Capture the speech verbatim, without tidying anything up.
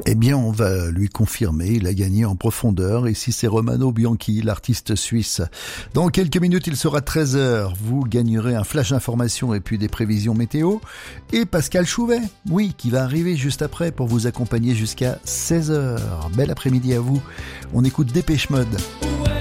Eh bien, on va lui confirmer, il a gagné en profondeur. Ici, c'est Romano Bianchi, l'artiste suisse. Dans quelques minutes, il sera treize heures. Vous gagnerez un flash d'information et puis des prévisions météo. Et Pascal Chouvet, oui, qui va arriver juste après pour vous accompagner jusqu'à seize heures. Bel après-midi à vous. On écoute Dépêche Mode.